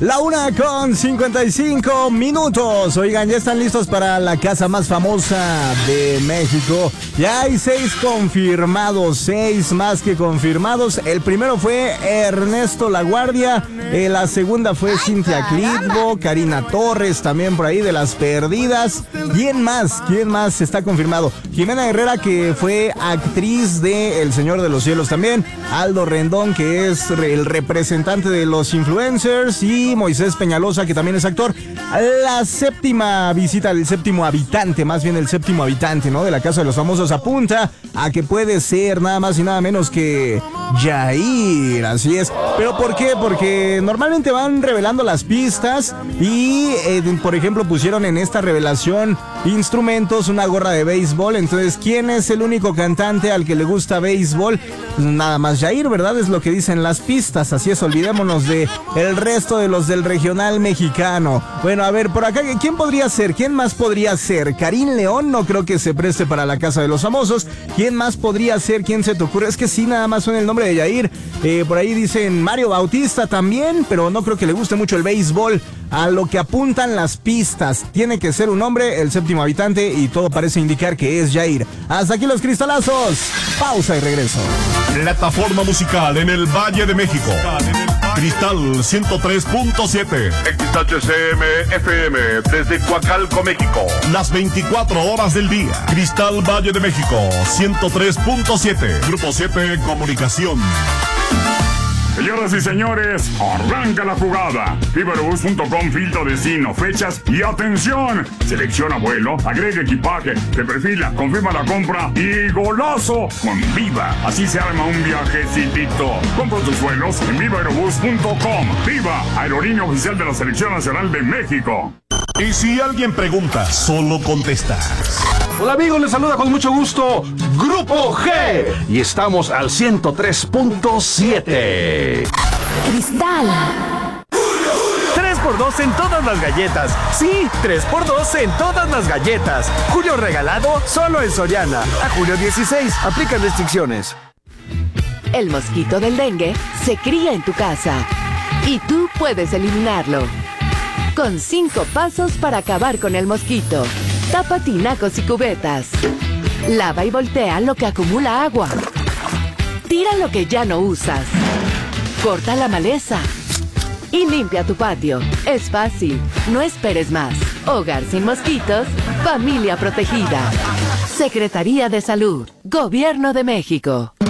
La 1:55. Oigan, ya están listos para la casa más famosa de México. Ya hay 6 confirmados, 6 más que confirmados. El primero fue Ernesto Laguardia. La segunda fue Cintia Clitbo, Karina Torres, también por ahí de Las Perdidas. ¿Quién más? ¿Quién más está confirmado? Jimena Herrera, que fue actriz de El Señor de los Cielos también. Aldo Rendón, que es el representante de los influencers. Y Moisés Peñalosa, que también es actor. La séptima visita, el séptimo habitante, más bien el séptimo habitante, ¿no? De la Casa de los Famosos apunta a que puede ser nada más y nada menos que Yair, así es. ¿Pero por qué? Porque normalmente van revelando las pistas y, por ejemplo, pusieron en esta revelación instrumentos, una gorra de béisbol. Entonces, ¿quién es el único cantante al que le gusta béisbol? Pues nada más Yair, ¿verdad? Es lo que dicen las pistas. Así es, olvidémonos de el resto de los del regional mexicano. Bueno, a ver, por acá, ¿quién podría ser? ¿Quién más podría ser? Karim León no creo que se preste para la Casa de los Famosos. ¿Quién más podría ser? ¿Quién se te ocurre? Es que sí, nada más suena el nombre de Yair. Por ahí dicen Mario Bautista también, pero no creo que le guste mucho el béisbol. A lo que apuntan las pistas, tiene que ser un hombre, el séptimo habitante, y todo parece indicar que es Yair. Hasta aquí los cristalazos. Pausa y regreso. Plataforma musical en el Valle de México. Cristal 103.7. XHCM FM desde Coacalco, México. Las 24 horas del día. Cristal Valle de México 103.7. Grupo 7 Comunicación. Señoras y señores, arranca la jugada. Vivaerobus.com filtra destino, fechas y atención. Selecciona vuelo, agrega equipaje, te perfila, confirma la compra y golazo con Viva. Así se arma un viajecitito. Compra tus vuelos en Vivaerobus.com. Viva, aerolínea oficial de la Selección Nacional de México. Y si alguien pregunta, solo contesta. Hola amigos, les saluda con mucho gusto Grupo G y estamos al 103.7. Cristal. 3x2 en todas las galletas. Sí, 3x2 en todas las galletas. Julio regalado solo en Soriana. A julio 16. Aplican restricciones. El mosquito del dengue se cría en tu casa y tú puedes eliminarlo. Con 5 pasos para acabar con el mosquito. Tapa tinacos y cubetas. Lava y voltea lo que acumula agua. Tira lo que ya no usas. Corta la maleza. Y limpia tu patio. Es fácil. No esperes más. Hogar sin mosquitos. Familia protegida. Secretaría de Salud. Gobierno de México.